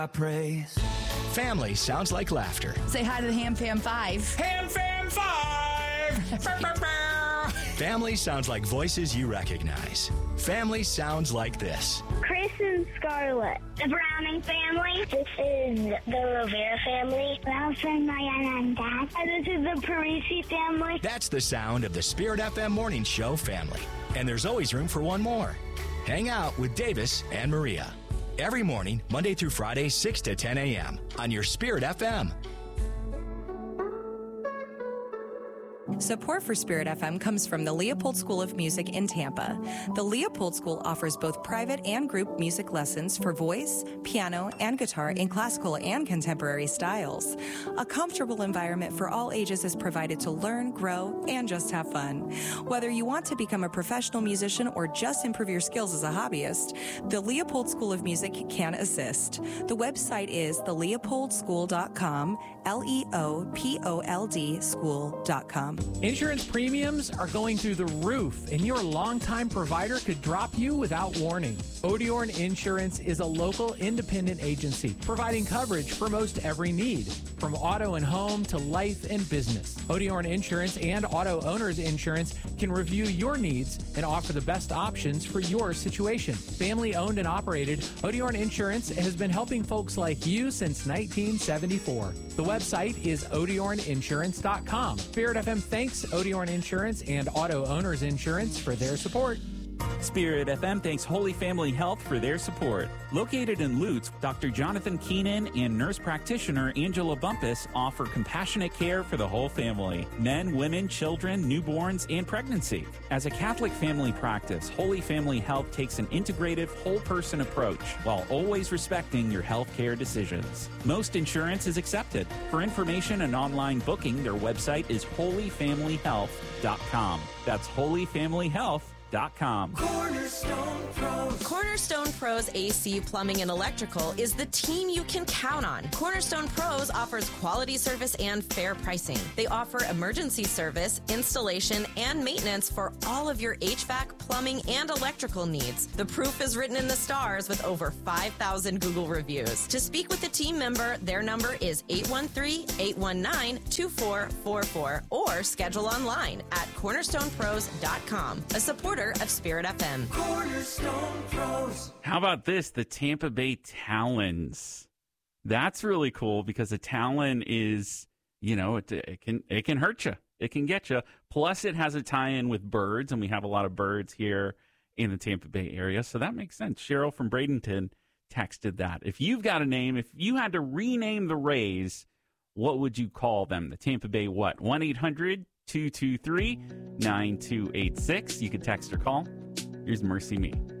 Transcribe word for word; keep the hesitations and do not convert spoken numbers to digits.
I praise. Family sounds like laughter. Say hi to the Ham Fam Five. Ham Fam Five! Family sounds like voices you recognize. Family sounds like this. Chris and Scarlett. The Browning family. This is the Rivera family. Ralph and Mariana and Dad. And this is the Parisi family. That's the sound of the Spirit F M Morning Show family. And there's always room for one more. Hang out with Davis and Maria. Every morning, Monday through Friday, six to ten a.m. on your Spirit F M. Support for Spirit F M comes from the Leopold School of Music in Tampa. The Leopold School offers both private and group music lessons for voice, piano, and guitar in classical and contemporary styles. A comfortable environment for all ages is provided to learn, grow, and just have fun. Whether you want to become a professional musician or just improve your skills as a hobbyist, the Leopold School of Music can assist. The website is the leopold school dot com, L E O P O L D school dot com. Insurance premiums are going through the roof, and your longtime provider could drop you without warning. Odiorn Insurance is a local independent agency providing coverage for most every need, from auto and home to life and business. Odiorn Insurance and Auto Owners Insurance can review your needs and offer the best options for your situation. Family owned and operated, Odiorn Insurance has been helping folks like you since nineteen seventy-four. The website is odiorn insurance dot com. Spirit F M thanks Odiorn Insurance and Auto Owners Insurance for their support. Spirit F M thanks Holy Family Health for their support. Located in Lutz, Doctor Jonathan Keenan and nurse practitioner Angela Bumpus offer compassionate care for the whole family, men, women, children, newborns, and pregnancy. As a Catholic family practice, Holy Family Health takes an integrative, whole-person approach while always respecting your health care decisions. Most insurance is accepted. For information and online booking, their website is holy family health dot com. That's holy family health dot com. Cornerstone Pros. Cornerstone Pros A C Plumbing and Electrical is the team you can count on. Cornerstone Pros offers quality service and fair pricing. They offer emergency service, installation, and maintenance for all of your H V A C, plumbing, and electrical needs. The proof is written in the stars with over five thousand Google reviews. To speak with a team member, their number is eight one three, eight one nine, two four four four or schedule online at cornerstone pros dot com. A supporter of Spirit F M. Cornerstone Pros. How about this? The Tampa Bay Talons. That's really cool because the Talon is, you know, it, it can it can hurt you. It can get you. Plus, it has a tie-in with birds, and we have a lot of birds here in the Tampa Bay area, so that makes sense. Cheryl from Bradenton texted that. If you've got a name, if you had to rename the Rays, what would you call them? The Tampa Bay what? one eight hundred two two three nine two eight six. You can text or call. Here's Mercy Me.